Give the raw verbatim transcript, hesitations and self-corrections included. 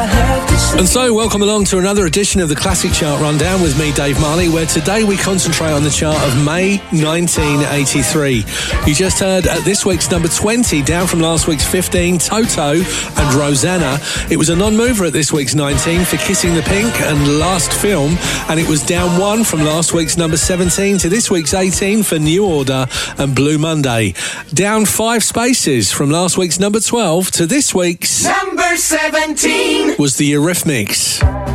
And so, welcome along to another edition of the Classic Chart Rundown with me, Dave Marley, where today we concentrate on the chart of May nineteen eighty-three. You just heard at this week's number twenty, down from last week's fifteen, Toto and Rosanna. It was a non-mover at this week's nineteen for Kissing the Pink and Last Film, and it was down one from last week's number seventeen to this week's eighteen for New Order and Blue Monday. Down five spaces from last week's number twelve to this week's number seventeen was the Eurythmics.